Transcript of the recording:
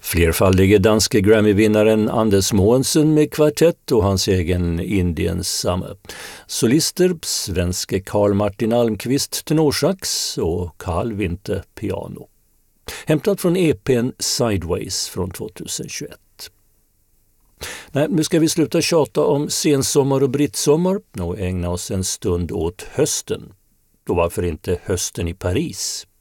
Flerfaldige danske Grammy-vinnaren Anders Mogensen med kvartett och hans egen Indian Summer. Solister svenske Carl Martin Almqvist tenorsax och Carl Winter piano. Hämtat från EP:n Sideways från 2021. Nej, nu ska vi sluta tjata om sensommar och brittsommar och ägna oss en stund åt hösten. Och varför inte hösten i Paris?